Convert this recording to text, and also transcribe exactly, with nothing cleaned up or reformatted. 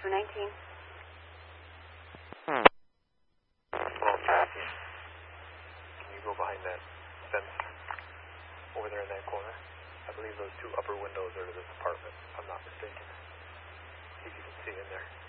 for nineteen. Hmm. Well, Kathy, can you go behind that fence over there in that corner? I believe those two upper windows are to this apartment, if I'm not mistaken. See if you can see in there.